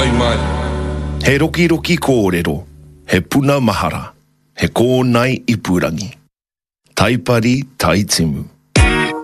tai mai. He roki roki kōrero, he puna mahara, he kōnai ipurangi. Taipari taitimu.